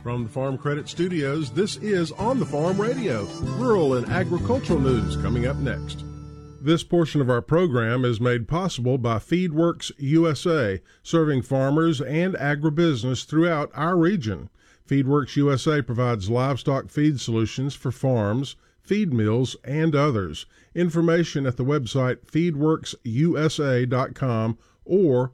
From the Farm Credit Studios, this is On the Farm Radio, rural and agricultural news coming up next. This portion of our program is made possible by FeedWorks USA, serving farmers and agribusiness throughout our region. FeedWorks USA provides livestock feed solutions for farms, feed mills, and others. Information at the website feedworksusa.com or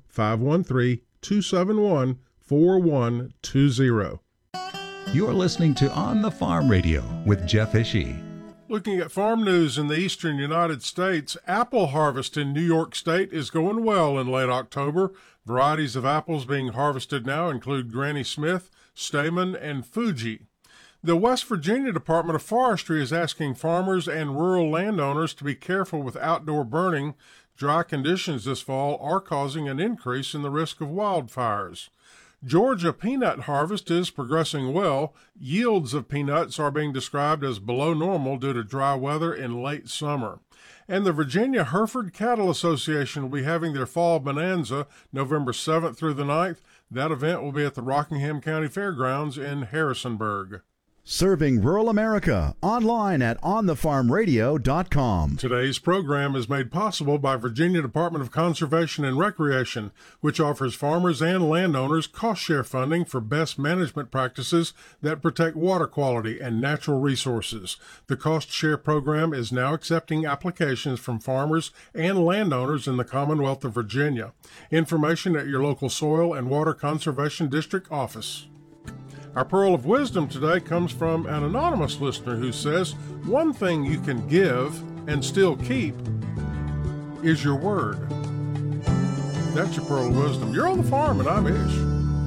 513-271-4120. You're listening to On the Farm Radio with Jeff Ishii. Looking at farm news in the eastern United States, apple harvest in New York State is going well in late October. Varieties of apples being harvested now include Granny Smith, Stamen, and Fuji. The West Virginia Department of Forestry is asking farmers and rural landowners to be careful with outdoor burning. Dry conditions this fall are causing an increase in the risk of wildfires. Georgia peanut harvest is progressing well. Yields of peanuts are being described as below normal due to dry weather in late summer. And the Virginia Hereford Cattle Association will be having their fall bonanza November 7th through the 9th. That event will be at the Rockingham County Fairgrounds in Harrisonburg. Serving rural America, online at onthefarmradio.com. Today's program is made possible by Virginia Department of Conservation and Recreation, which offers farmers and landowners cost-share funding for best management practices that protect water quality and natural resources. The cost-share program is now accepting applications from farmers and landowners in the Commonwealth of Virginia. Information at your local Soil and Water Conservation District office. Our Pearl of Wisdom today comes from an anonymous listener who says, one thing you can give and still keep is your word. That's your Pearl of Wisdom. You're on the farm, and I'm Ish.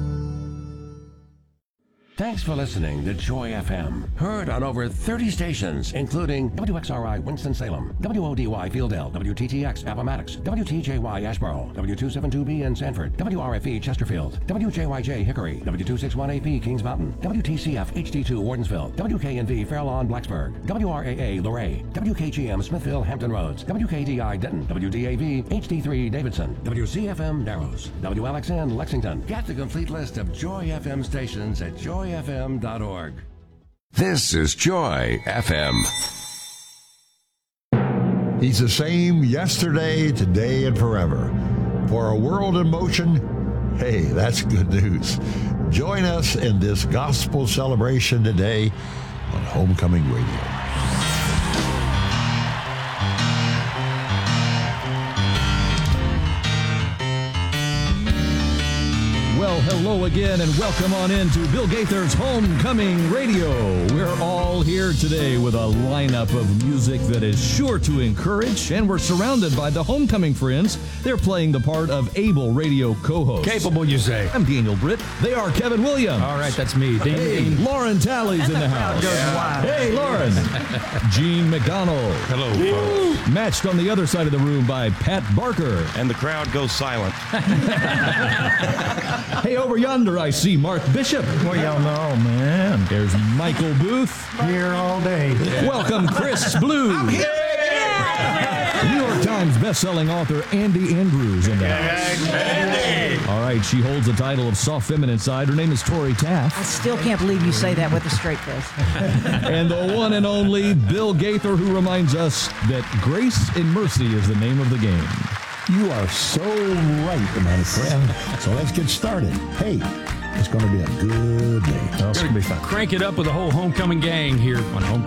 Thanks for listening to Joy FM. Heard on over 30 stations, including WXRI Winston-Salem, WODY Fieldale, WTTX Appomattox, WTJY Asheboro, W272B in Sanford, WRFE Chesterfield, WJYJ Hickory, W261AP Kings Mountain, WTCF HD2 Wardensville, WKNV Fair Lawn Blacksburg, WRAA Luray, WKGM Smithville Hampton Roads, WKDI Denton, WDAV HD3 Davidson, WCFM Narrows, WLXN Lexington. Get the complete list of Joy FM stations at joyfm.org. This is Joy FM. He's the same yesterday, today, and forever. For a world in motion, hey, that's good news. Join us in this gospel celebration today on Homecoming Radio. Well, hello again, and welcome on into Bill Gaither's Homecoming Radio. We're all here today with a lineup of music that is sure to encourage, and we're surrounded by the Homecoming friends. They're playing the part of able radio co-hosts. Capable, you say. I'm Daniel Britt. They are Kevin Williams. All right, that's me. Hey, Lauren Talley's in the house. Hey, Lauren. Gene McDonald. Hello, folks. Matched on the other side of the room by Pat Barker. And the crowd goes silent. Hey, over yonder, I see Mark Bishop. Well, y'all know, man. There's Michael Booth. Here all day. Welcome, Chris Blue. I'm here. New York Times best-selling author Andy Andrews in the house. Andy. All right, she holds the title of Soft Feminine Side. Her name is Tori Taft. I still can't believe you say that with a straight face. And the one and only Bill Gaither, who reminds us that grace and mercy is the name of the game. You are so right, my friend. So let's get started. Hey, it's going to be a good day. It's going to be fun. Crank it up with the whole Homecoming gang here on Homecoming.